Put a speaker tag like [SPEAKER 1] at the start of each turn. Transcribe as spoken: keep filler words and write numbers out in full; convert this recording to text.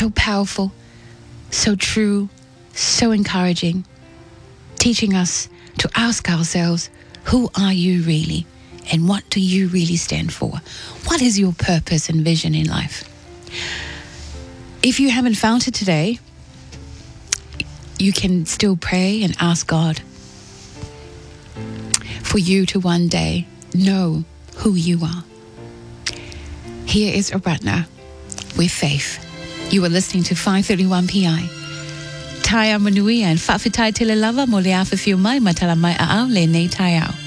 [SPEAKER 1] So powerful, so true, so encouraging, teaching us to ask ourselves, who are you really? And what do you really stand for? What is your purpose and vision in life? If you haven't found it today, you can still pray and ask God for you to one day know who you are. Here is Aratna with Faith. You are listening to five thirty-one P I. Tai Amanui and Fafitai Tilelava Moleafa Fiumai Matalamai Ao Le Ne Tai Ao.